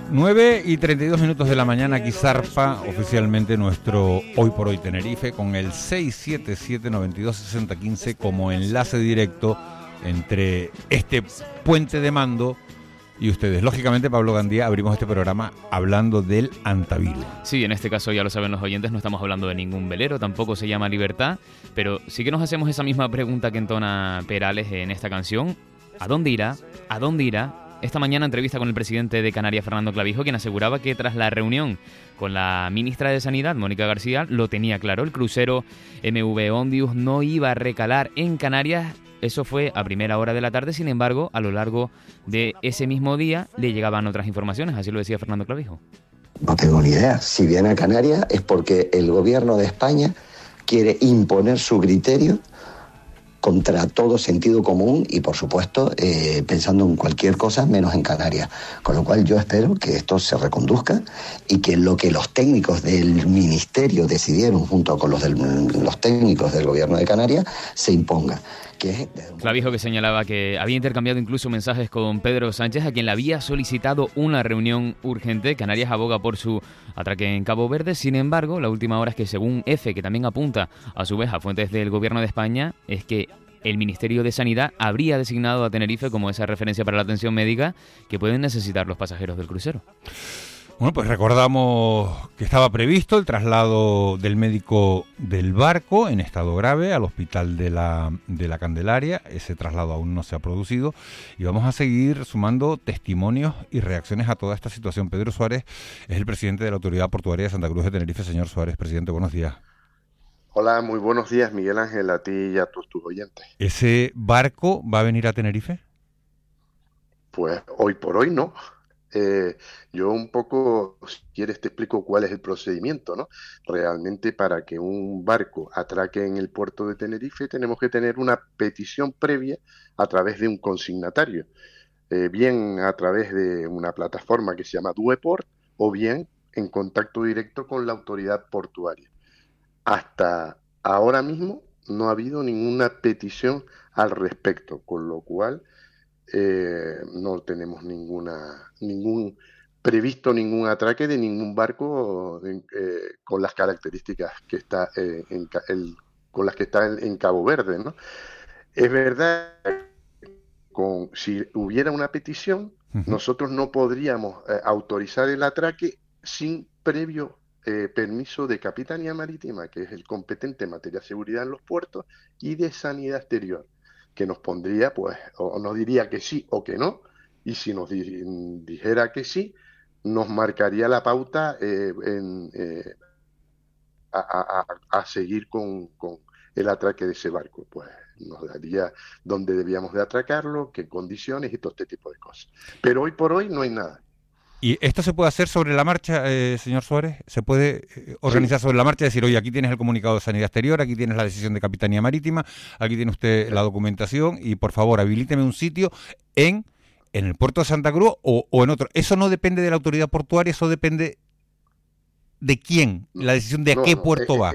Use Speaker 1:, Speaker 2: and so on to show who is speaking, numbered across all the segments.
Speaker 1: 9:32 de la mañana, aquí zarpa oficialmente nuestro Hoy por Hoy Tenerife con el 677-926015 como enlace directo entre este puente de mando y ustedes. Lógicamente, Pablo Gandía, abrimos este programa hablando del Antavilu.
Speaker 2: Sí, en este caso ya lo saben los oyentes, no estamos hablando de ningún velero, tampoco se llama Libertad, pero sí que nos hacemos esa misma pregunta que entona Perales en esta canción. ¿A dónde irá? ¿A dónde irá? Esta mañana entrevista con el presidente de Canarias, Fernando Clavijo, quien aseguraba que tras la reunión con la ministra de Sanidad, Mónica García, lo tenía claro. El crucero MV Ondius no iba a recalar en Canarias. Eso fue a primera hora de la tarde. Sin embargo, a lo largo de ese mismo día le llegaban otras informaciones. Así lo decía Fernando Clavijo.
Speaker 3: No tengo ni idea. Si viene a Canarias es porque el gobierno de España quiere imponer su criterio contra todo sentido común y, por supuesto, pensando en cualquier cosa menos en Canarias. Con lo cual yo espero que esto se reconduzca y que lo que los técnicos del Ministerio decidieron junto con los técnicos del Gobierno de Canarias se imponga.
Speaker 2: Clavijo, que señalaba que había intercambiado incluso mensajes con Pedro Sánchez, a quien le había solicitado una reunión urgente. Canarias aboga por su atraque en Cabo Verde. Sin embargo, la última hora es que, según EFE, que también apunta a su vez a fuentes del Gobierno de España, es que el Ministerio de Sanidad habría designado a Tenerife como esa referencia para la atención médica que pueden necesitar los pasajeros del crucero.
Speaker 1: Bueno, pues recordamos que estaba previsto el traslado del médico del barco en estado grave al hospital de la Candelaria. Ese traslado aún no se ha producido y vamos a seguir sumando testimonios y reacciones a toda esta situación. Pedro Suárez es el presidente de la Autoridad Portuaria de Santa Cruz de Tenerife. Señor Suárez, presidente, buenos días.
Speaker 4: Hola, muy buenos días, Miguel Ángel, a ti y a todos tus oyentes.
Speaker 1: ¿Ese barco va a venir a Tenerife?
Speaker 4: Pues hoy por hoy no. Yo un poco, si quieres, te explico cuál es el procedimiento, ¿no? Realmente, para que un barco atraque en el puerto de Tenerife tenemos que tener una petición previa a través de un consignatario, bien a través de una plataforma que se llama Dueport o bien en contacto directo con la autoridad portuaria. Hasta ahora mismo no ha habido ninguna petición al respecto, con lo cual no tenemos ningún atraque de ningún barco con las características que está con las que está en Cabo Verde, ¿no? Es verdad que si hubiera una petición, nosotros no podríamos autorizar el atraque sin previo permiso de Capitanía Marítima, que es el competente en materia de seguridad en los puertos, y de Sanidad Exterior, que nos pondría, pues, o nos diría que sí o que no, y si nos dijera que sí, nos marcaría la pauta a seguir con el atraque de ese barco. Pues nos daría dónde debíamos de atracarlo, qué condiciones y todo este tipo de cosas. Pero hoy por hoy no hay nada.
Speaker 1: ¿Y esto se puede hacer sobre la marcha, señor Suárez? ¿Se puede organizar sobre la marcha? Decir, oye, aquí tienes el comunicado de Sanidad Exterior, aquí tienes la decisión de Capitanía Marítima, aquí tiene usted la documentación y, por favor, habilíteme un sitio en el puerto de Santa Cruz o en otro. Eso no depende de la autoridad portuaria, eso depende de quién, la decisión de a qué puerto va.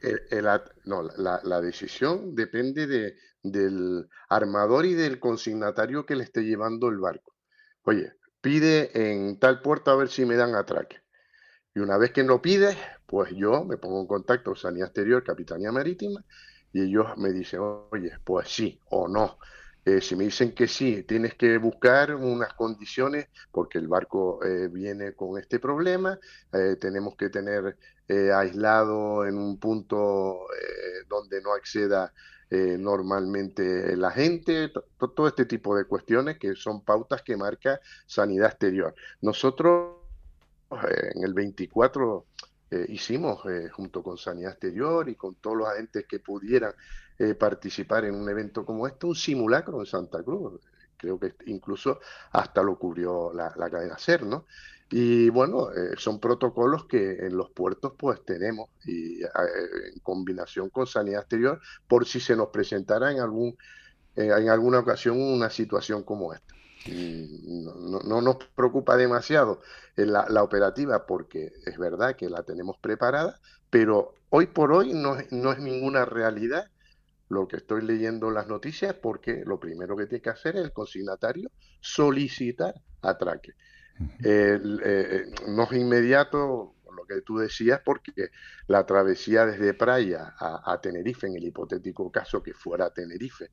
Speaker 4: La decisión depende del armador y del consignatario que le esté llevando el barco. Oye, pide en tal puerto a ver si me dan atraque. Y una vez que lo pide, pues yo me pongo en contacto con Sanidad Exterior, Capitanía Marítima, y ellos me dicen, oye, pues sí o no. Si me dicen que sí, tienes que buscar unas condiciones, porque el barco viene con este problema, tenemos que tener aislado en un punto donde no acceda normalmente la gente, todo este tipo de cuestiones que son pautas que marca Sanidad Exterior. Nosotros en el 24 hicimos, junto con Sanidad Exterior y con todos los agentes que pudieran participar en un evento como este, un simulacro en Santa Cruz. Creo que incluso hasta lo cubrió la cadena SER, ¿no? Y bueno, son protocolos que en los puertos pues tenemos y en combinación con Sanidad Exterior por si se nos presentara en alguna ocasión una situación como esta. No nos preocupa demasiado la operativa porque es verdad que la tenemos preparada, pero hoy por hoy no es ninguna realidad lo que estoy leyendo en las noticias, porque lo primero que tiene que hacer el consignatario solicitar atraque. No es inmediato, lo que tú decías, porque la travesía desde Praia a Tenerife, en el hipotético caso que fuera a Tenerife,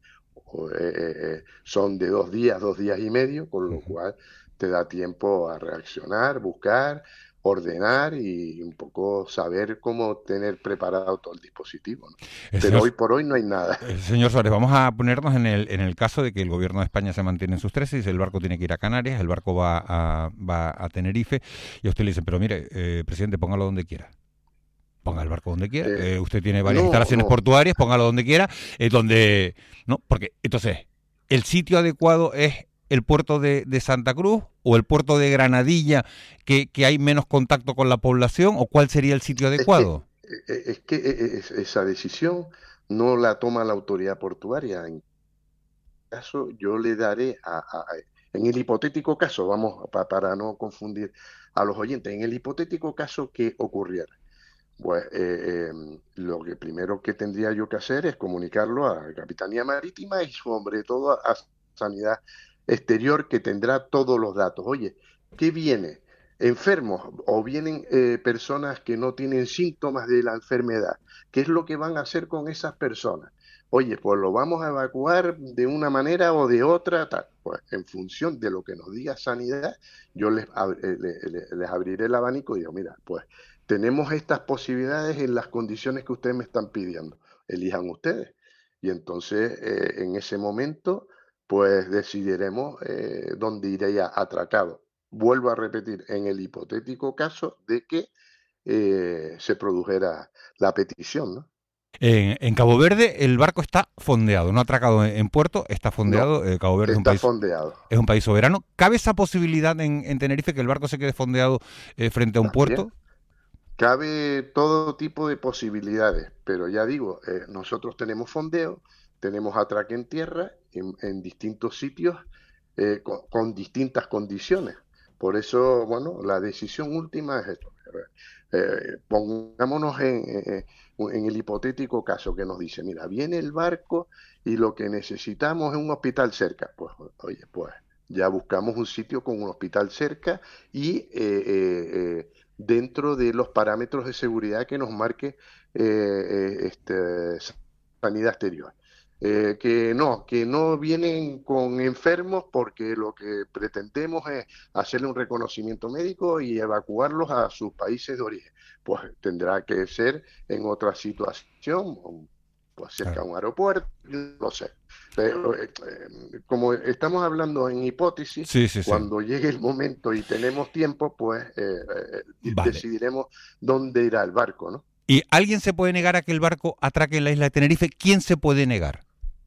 Speaker 4: son de 2 días y medio, con lo cual te da tiempo a reaccionar, buscar, ordenar y un poco saber cómo tener preparado todo el dispositivo, ¿no? Pero
Speaker 1: Señor,
Speaker 4: hoy por hoy no hay nada.
Speaker 1: señor Suárez, vamos a ponernos en el caso de que el gobierno de España se mantiene en sus 13 y dice el barco tiene que ir a Canarias, el barco va a Tenerife, y a usted le dice, pero mire, presidente, póngalo donde quiera. Ponga el barco donde quiera. Usted tiene varias instalaciones portuarias, póngalo donde quiera. No, porque entonces, ¿el sitio adecuado es el puerto de Santa Cruz o el puerto de Granadilla, que hay menos contacto con la población? ¿O cuál sería el sitio adecuado?
Speaker 4: Es que esa decisión no la toma la autoridad portuaria. En caso, yo le daré en el hipotético caso, vamos, para no confundir a los oyentes, en el hipotético caso que ocurriera, pues lo que primero que tendría yo que hacer es comunicarlo a la Capitanía Marítima y sobre todo a Sanidad Exterior, que tendrá todos los datos. Oye, ¿qué viene? ¿Enfermos o vienen personas que no tienen síntomas de la enfermedad? ¿Qué es lo que van a hacer con esas personas? Oye, pues lo vamos a evacuar de una manera o de otra, tal. Pues en función de lo que nos diga Sanidad, yo les abriré el abanico y digo, mira, pues tenemos estas posibilidades en las condiciones que ustedes me están pidiendo. Elijan ustedes. Y entonces, en ese momento, pues decidiremos dónde iría atracado. Vuelvo a repetir, en el hipotético caso de que se produjera la petición, ¿no?
Speaker 1: En Cabo Verde el barco está fondeado, no atracado en puerto, está fondeado.
Speaker 4: No,
Speaker 1: Cabo Verde
Speaker 4: está fondeado.
Speaker 1: Es un país soberano. ¿Cabe esa posibilidad en Tenerife, que el barco se quede fondeado frente a un puerto?
Speaker 4: Cabe todo tipo de posibilidades, pero ya digo, nosotros tenemos fondeo, tenemos atraque en tierra en distintos sitios con distintas condiciones. Por eso, bueno, la decisión última es esto. Pongámonos en el hipotético caso que nos dice, mira, viene el barco y lo que necesitamos es un hospital cerca. Pues, oye, pues ya buscamos un sitio con un hospital cerca y dentro de los parámetros de seguridad que nos marque Sanidad Exterior. Que no vienen con enfermos, porque lo que pretendemos es hacerle un reconocimiento médico y evacuarlos a sus países de origen. Pues tendrá que ser en otra situación, pues cerca de un aeropuerto, no sé. Pero como estamos hablando en hipótesis, cuando llegue el momento y tenemos tiempo, pues decidiremos dónde irá el barco, ¿no?
Speaker 1: ¿Y alguien se puede negar a que el barco atraque en la isla de Tenerife? ¿Quién se puede negar?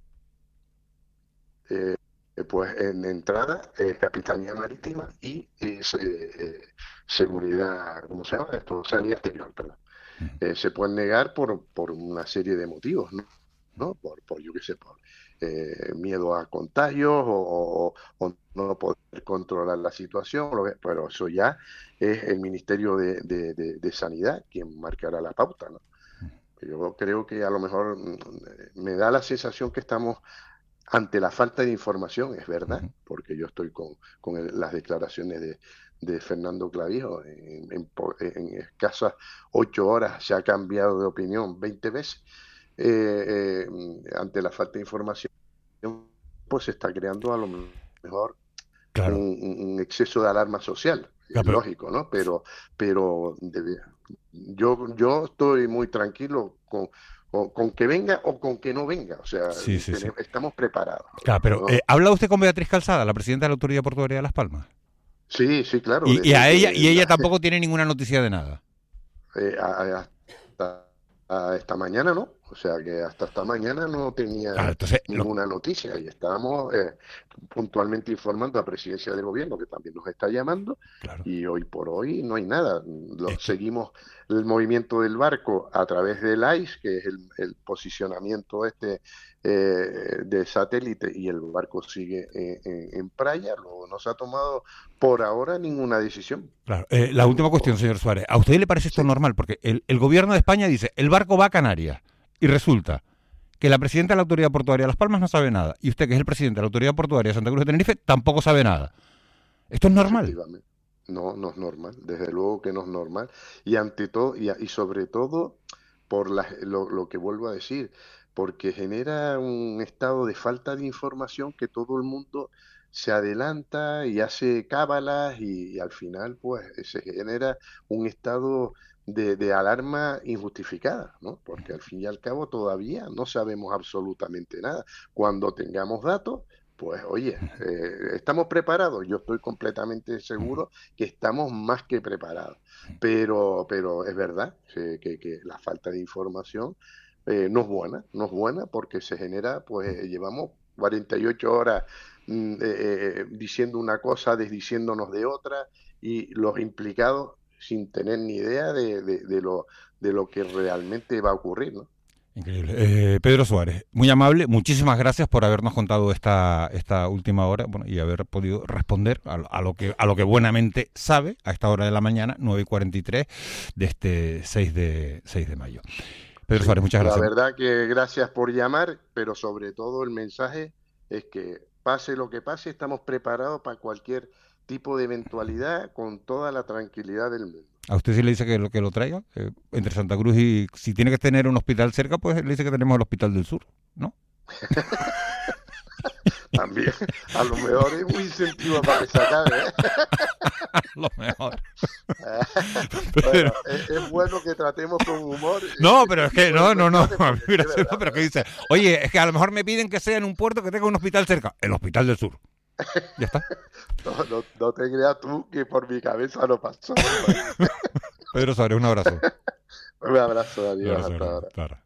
Speaker 4: Pues en entrada, Capitanía Marítima y seguridad, ¿cómo se llama esto? Sanidad Exterior, perdón. Se pueden negar por una serie de motivos, ¿no? Por yo qué sé, por miedo a contagios o no poder controlar la situación, pero eso ya es el Ministerio de Sanidad quien marcará la pauta, ¿no? Yo creo que a lo mejor me da la sensación que estamos ante la falta de información, es verdad, porque yo estoy con las declaraciones de Fernando Clavijo. En escasas 8 horas se ha cambiado de opinión 20 veces. Ante la falta de información, pues se está creando a lo mejor un exceso de alarma social. Es lógico, ¿no? Pero yo estoy muy tranquilo con que venga o con que no venga, o sea, estamos preparados.
Speaker 1: Claro, pero ¿no? ¿Habla usted con Beatriz Calzada, la presidenta de la Autoridad Portuaria de Las Palmas?
Speaker 4: Sí, claro.
Speaker 1: Y ella tampoco tiene ninguna noticia de nada.
Speaker 4: Hasta esta mañana no, o sea que hasta esta mañana no tenía ninguna noticia y estábamos puntualmente informando a Presidencia del Gobierno, que también nos está llamando, y hoy por hoy no hay nada. Seguimos el movimiento del barco a través del ICE, que es el posicionamiento de satélite, y el barco sigue en Praia. No se ha tomado por ahora ninguna decisión.
Speaker 1: Claro. La última cuestión, señor Suárez. ¿A usted le parece esto normal? Porque el gobierno de España dice, el barco va a Canarias, y resulta que la presidenta de la Autoridad Portuaria de Las Palmas no sabe nada, y usted, que es el presidente de la Autoridad Portuaria de Santa Cruz de Tenerife, tampoco sabe nada. ¿Esto es normal?
Speaker 4: No es normal, desde luego que no es normal. Y ante todo, y sobre todo, por lo que vuelvo a decir, porque genera un estado de falta de información que todo el mundo se adelanta y hace cábalas y al final pues se genera un estado de alarma injustificada, ¿no? Porque al fin y al cabo todavía no sabemos absolutamente nada. Cuando tengamos datos, pues oye, ¿estamos preparados? Yo estoy completamente seguro que estamos más que preparados. Pero es verdad que la falta de información no es buena porque se genera, pues llevamos 48 horas diciendo una cosa, desdiciéndonos de otra, y los implicados sin tener ni idea de lo que realmente va a ocurrir, ¿no?
Speaker 1: Increíble. Pedro Suárez, muy amable, muchísimas gracias por habernos contado esta última hora, bueno, y haber podido responder a lo que buenamente sabe a esta hora de la mañana, 9:43 de este 6 de mayo. Pedro Suárez, muchas gracias.
Speaker 4: La verdad que gracias por llamar, pero sobre todo el mensaje es que pase lo que pase, estamos preparados para cualquier tipo de eventualidad con toda la tranquilidad del mundo.
Speaker 1: A usted sí le dice que lo traiga, entre Santa Cruz y si tiene que tener un hospital cerca, pues le dice que tenemos el Hospital del Sur, ¿no?
Speaker 4: También, a lo mejor es un incentivo para que se acabe, ¿eh?
Speaker 1: Lo mejor.
Speaker 4: Bueno, es bueno que tratemos con humor.
Speaker 1: No, pero es que, no, pero que dice, oye, es que a lo mejor me piden que sea en un puerto que tenga un hospital cerca, el Hospital del Sur. Ya está.
Speaker 4: No te creas tú que por mi cabeza no pasó.
Speaker 1: Pedro Suárez, un abrazo.
Speaker 4: Un abrazo, adiós, hasta ahora.
Speaker 1: Claro.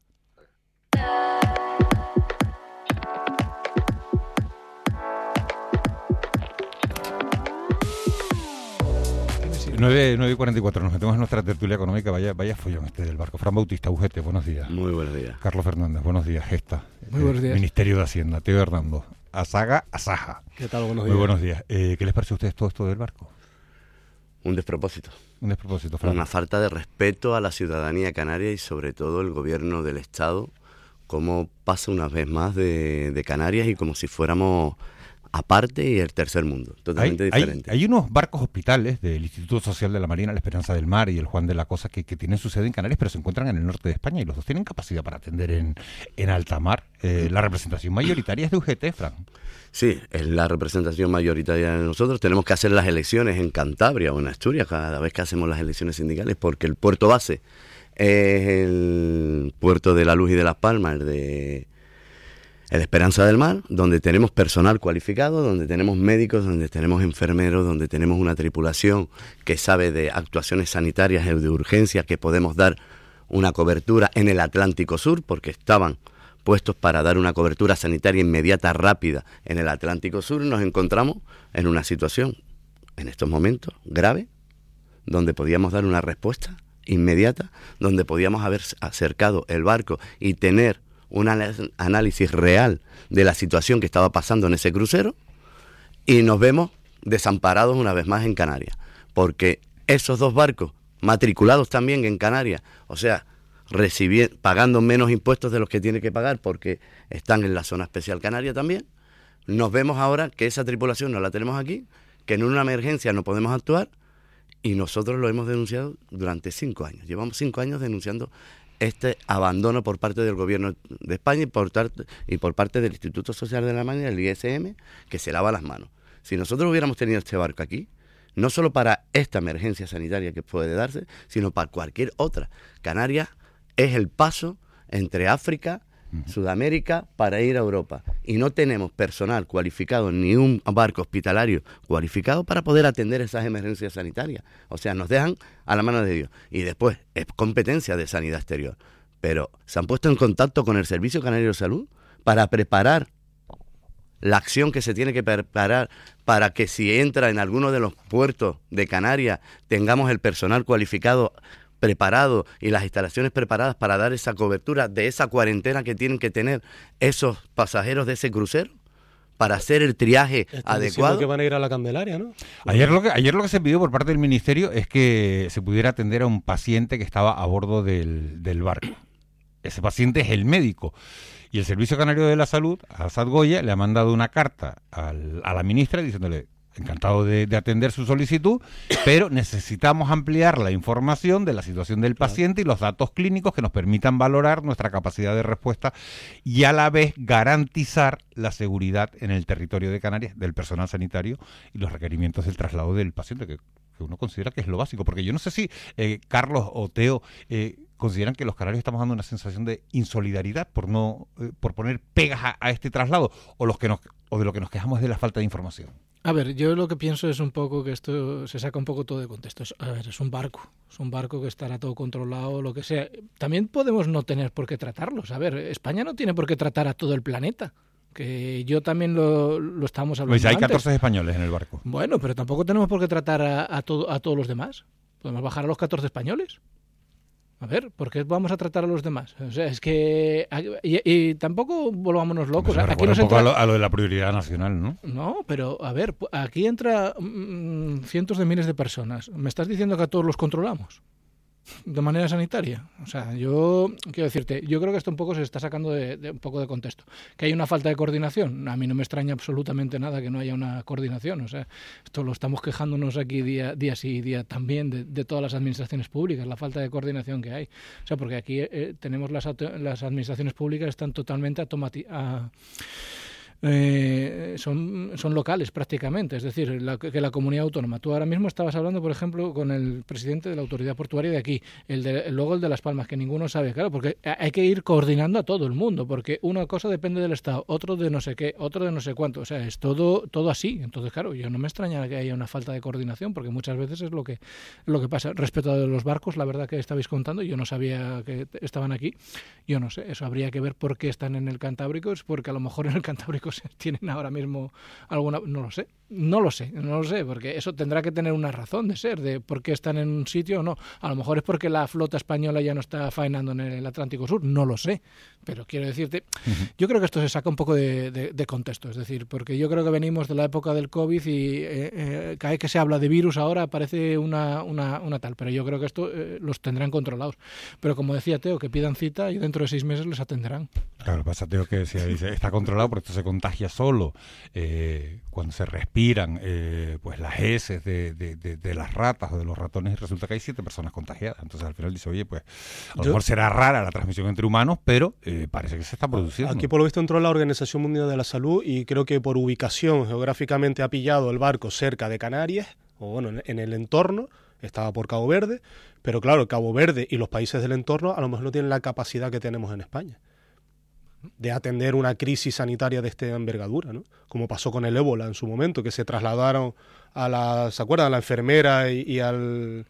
Speaker 1: Nueve y 44, nos metemos en nuestra tertulia económica, vaya follón este del barco. Fran Bautista, UGT, buenos días.
Speaker 5: Muy buenos días.
Speaker 1: Carlos Fernández, buenos días. Gesta,
Speaker 6: muy buenos días.
Speaker 1: Ministerio de Hacienda, Teo Hernando, Asaga, Asaja.
Speaker 6: ¿Qué tal? Buenos días.
Speaker 1: Muy buenos días. ¿Qué les parece a ustedes todo esto del barco?
Speaker 5: Un despropósito.
Speaker 1: Un despropósito, Fran.
Speaker 5: Una falta de respeto a la ciudadanía canaria y sobre todo el gobierno del Estado, como pasa una vez más de Canarias y como si fuéramos aparte y el tercer mundo, totalmente diferente.
Speaker 1: Hay unos barcos hospitales del Instituto Social de la Marina, la Esperanza del Mar y el Juan de la Cosa que tienen su sede en Canarias, pero se encuentran en el norte de España y los dos tienen capacidad para atender en alta mar. La representación mayoritaria es de UGT, Fran.
Speaker 5: Sí, es la representación mayoritaria de nosotros. Tenemos que hacer las elecciones en Cantabria o en Asturias cada vez que hacemos las elecciones sindicales porque el puerto base es el puerto de La Luz y de Las Palmas, el Esperanza del Mar, donde tenemos personal cualificado, donde tenemos médicos, donde tenemos enfermeros, donde tenemos una tripulación que sabe de actuaciones sanitarias y de urgencias, que podemos dar una cobertura en el Atlántico Sur, porque estaban puestos para dar una cobertura sanitaria inmediata, rápida, en el Atlántico Sur. Nos encontramos en una situación, en estos momentos, grave, donde podíamos dar una respuesta inmediata, donde podíamos haber acercado el barco y tener un análisis real de la situación que estaba pasando en ese crucero, y nos vemos desamparados una vez más en Canarias, porque esos dos barcos, matriculados también en Canarias, o sea, pagando menos impuestos de los que tiene que pagar porque están en la zona especial canaria también, nos vemos ahora que esa tripulación no la tenemos aquí, que en una emergencia no podemos actuar, y nosotros lo hemos denunciado durante 5 años. Llevamos 5 años denunciando este abandono por parte del gobierno de España y por parte del Instituto Social de la Marina, el ISM, que se lava las manos. Si nosotros hubiéramos tenido este barco aquí, no solo para esta emergencia sanitaria que puede darse, sino para cualquier otra. Canarias es el paso entre África, Sudamérica, para ir a Europa. Y no tenemos personal cualificado, ni un barco hospitalario cualificado para poder atender esas emergencias sanitarias. O sea, nos dejan a la mano de Dios. Y después, es competencia de Sanidad Exterior. Pero se han puesto en contacto con el Servicio Canario de Salud para preparar la acción que se tiene que preparar para que si entra en alguno de los puertos de Canarias tengamos el personal cualificado preparado y las instalaciones preparadas para dar esa cobertura de esa cuarentena que tienen que tener esos pasajeros de ese crucero para hacer el triaje adecuado.
Speaker 6: Que van a ir a la Candelaria, ¿no?
Speaker 1: Ayer lo que se pidió por parte del Ministerio es que se pudiera atender a un paciente que estaba a bordo del barco. Ese paciente es el médico. Y el Servicio Canario de la Salud, a Asad Goya, le ha mandado una carta a la ministra diciéndole: encantado de atender su solicitud, pero necesitamos ampliar la información de la situación del paciente y los datos clínicos que nos permitan valorar nuestra capacidad de respuesta y a la vez garantizar la seguridad en el territorio de Canarias del personal sanitario y los requerimientos del traslado del paciente, que uno considera que es lo básico. Porque yo no sé si Carlos o Teo consideran que los canarios estamos dando una sensación de insolidaridad por poner pegas a este traslado, o de lo que nos quejamos es de la falta de información.
Speaker 6: A ver, yo lo que pienso es un poco que esto se saca un poco todo de contexto. Es un barco que estará todo controlado, lo que sea. También podemos no tener por qué tratarlos. A ver, España no tiene por qué tratar a todo el planeta. Que yo también lo estábamos hablando
Speaker 1: Pues hay
Speaker 6: antes.
Speaker 1: 14 españoles en el barco.
Speaker 6: Bueno, pero tampoco tenemos por qué tratar a todos los demás. Podemos bajar a los 14 españoles. A ver, ¿por qué vamos a tratar a los demás? O sea, es que... Y tampoco volvámonos locos.
Speaker 1: Me
Speaker 6: Aquí
Speaker 1: recuerda
Speaker 6: nos
Speaker 1: un poco
Speaker 6: entra...
Speaker 1: a lo de la prioridad nacional, ¿no?
Speaker 6: No, pero a ver, aquí entra cientos de miles de personas. ¿Me estás diciendo que a todos los controlamos de manera sanitaria? O sea, yo quiero decirte, yo creo que esto un poco se está sacando de un poco de contexto. ¿Que hay una falta de coordinación? A mí no me extraña absolutamente nada que no haya una coordinación. O sea, esto lo estamos quejándonos aquí día sí y día también de todas las administraciones públicas, la falta de coordinación que hay. O sea, porque aquí tenemos las administraciones públicas están totalmente son locales prácticamente, es decir, que la comunidad autónoma. Tú ahora mismo estabas hablando, por ejemplo, con el presidente de la autoridad portuaria de aquí, luego el de Las Palmas, que ninguno sabe, claro, porque hay que ir coordinando a todo el mundo, porque una cosa depende del Estado, otro de no sé qué, otro de no sé cuánto, o sea, es todo así. Entonces, claro, yo no me extraña que haya una falta de coordinación, porque muchas veces es lo que pasa. Respecto a los barcos, la verdad que estabais contando, yo no sabía que estaban aquí, yo no sé, eso habría que ver por qué están en el Cantábrico, es porque a lo mejor en el Cantábrico tienen ahora mismo alguna... No lo sé, porque eso tendrá que tener una razón de ser, de por qué están en un sitio o no. A lo mejor es porque la flota española ya no está faenando en el Atlántico Sur, no lo sé, pero quiero decirte, yo creo que esto se saca un poco de contexto, es decir, porque yo creo que venimos de la época del COVID y cada vez que se habla de virus ahora parece una tal, pero yo creo que esto los tendrán controlados. Pero como decía Teo, que pidan cita y dentro de 6 meses les atenderán.
Speaker 1: Claro, lo que pasa, Teo, que dice, está controlado porque esto se contagia solo cuando se respiran pues las heces de las ratas o de los ratones, y resulta que hay 7 personas contagiadas. Entonces al final dice, oye, pues a lo mejor será rara la transmisión entre humanos, pero parece que se está produciendo.
Speaker 7: Aquí por lo visto entró la Organización Mundial de la Salud y creo que por ubicación geográficamente ha pillado el barco cerca de Canarias, o bueno, en el entorno, estaba por Cabo Verde, pero claro, Cabo Verde y los países del entorno a lo mejor no tienen la capacidad que tenemos en España de atender una crisis sanitaria de esta envergadura, ¿no? Como pasó con el ébola en su momento, que se trasladaron ¿se acuerdan? A la enfermera y al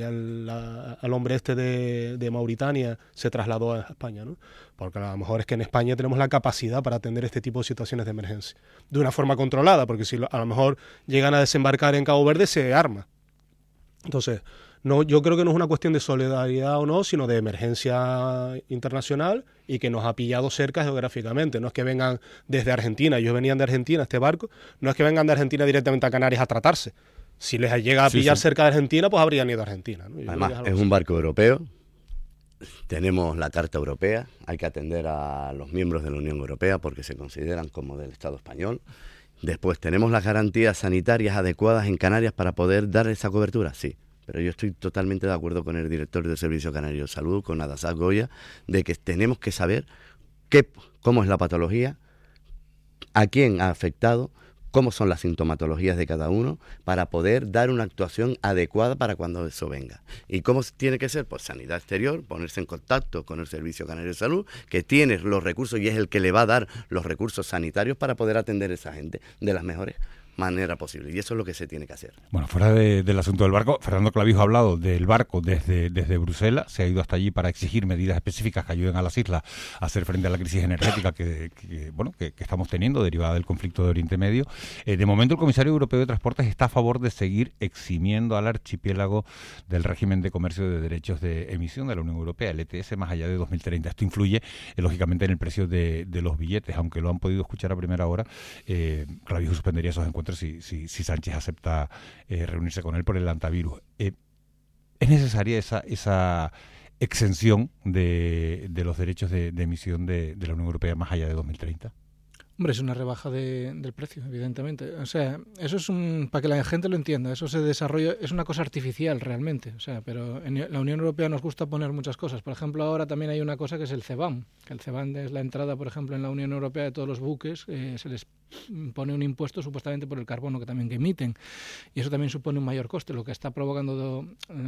Speaker 7: hombre este de Mauritania se trasladó a España, ¿no? Porque a lo mejor es que en España tenemos la capacidad para atender este tipo de situaciones de emergencia de una forma controlada, porque si a lo mejor llegan a desembarcar en Cabo Verde se arma. Entonces, no, yo creo que no es una cuestión de solidaridad o no, sino de emergencia internacional y que nos ha pillado cerca geográficamente. No es que vengan desde Argentina, ellos venían de Argentina, este barco, no es que vengan de Argentina directamente a Canarias a tratarse. Si les llega a pillar cerca de Argentina, pues habrían ido a Argentina, ¿no?
Speaker 5: Además, es un barco europeo, tenemos la Carta Europea, hay que atender a los miembros de la Unión Europea porque se consideran como del Estado español. Después, ¿tenemos las garantías sanitarias adecuadas en Canarias para poder dar esa cobertura? Sí. Pero yo estoy totalmente de acuerdo con el director del Servicio Canario de Salud, con Adasad Goya, de que tenemos que saber cómo es la patología, a quién ha afectado, cómo son las sintomatologías de cada uno, para poder dar una actuación adecuada para cuando eso venga. ¿Y cómo tiene que ser? Pues sanidad exterior, ponerse en contacto con el Servicio Canario de Salud, que tiene los recursos y es el que le va a dar los recursos sanitarios para poder atender a esa gente de las mejores manera posible, y eso es lo que se tiene que hacer.
Speaker 1: Bueno, fuera del asunto del barco, Fernando Clavijo ha hablado del barco desde Bruselas, se ha ido hasta allí para exigir medidas específicas que ayuden a las islas a hacer frente a la crisis energética que estamos teniendo derivada del conflicto de Oriente Medio. De momento el comisario europeo de Transportes está a favor de seguir eximiendo al archipiélago del régimen de comercio de derechos de emisión de la Unión Europea, el ETS, más allá de 2030. Esto influye lógicamente en el precio de los billetes, aunque lo han podido escuchar a primera hora. Clavijo suspendería esos encuentros si Sánchez acepta reunirse con él por el antivirus. ¿Es necesaria esa exención de los derechos de emisión de la Unión Europea más allá de 2030?
Speaker 6: Hombre, es una rebaja del precio, evidentemente. O sea, eso es para que la gente lo entienda, eso se desarrolla, es una cosa artificial realmente. O sea, pero en la Unión Europea nos gusta poner muchas cosas. Por ejemplo, ahora también hay una cosa que es el CBAM, que el CBAM es la entrada, por ejemplo, en la Unión Europea de todos los buques, se les pone un impuesto supuestamente por el carbono que emiten, y eso también supone un mayor coste, lo que está provocando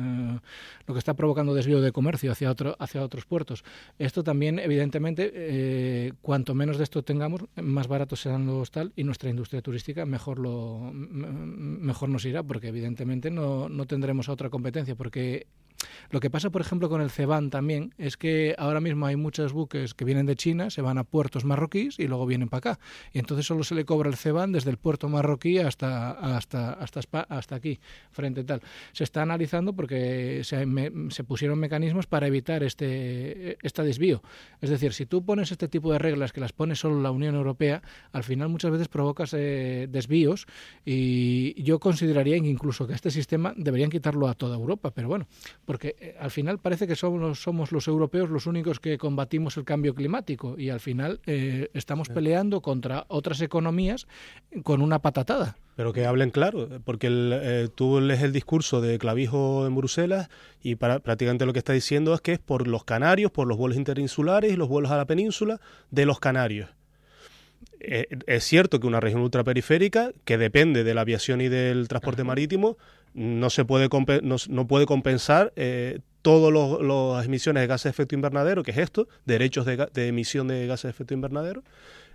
Speaker 6: desvío de comercio hacia otros puertos. Esto también, evidentemente, cuanto menos de esto tengamos, más baratos serán los tal, y nuestra industria turística mejor nos irá, porque evidentemente no tendremos otra competencia, porque lo que pasa, por ejemplo, con el CBAM también es que ahora mismo hay muchos buques que vienen de China, se van a puertos marroquíes y luego vienen para acá. Y entonces solo se le cobra el CBAM desde el puerto marroquí hasta aquí, frente tal. Se está analizando porque se pusieron mecanismos para evitar este desvío. Es decir, si tú pones este tipo de reglas que las pone solo la Unión Europea, al final muchas veces provocas desvíos, y yo consideraría incluso que este sistema deberían quitarlo a toda Europa, pero bueno, porque al final parece que somos los europeos los únicos que combatimos el cambio climático, y al final estamos peleando contra otras economías con una patatada.
Speaker 7: Pero que hablen claro, porque tú lees el discurso de Clavijo en Bruselas y prácticamente lo que está diciendo es que es por los canarios, por los vuelos interinsulares y los vuelos a la península de los canarios. Es cierto que una región ultraperiférica que depende de la aviación y del transporte marítimo no puede compensar todas las emisiones de gases de efecto invernadero, que es esto, derechos de emisión de gases de efecto invernadero,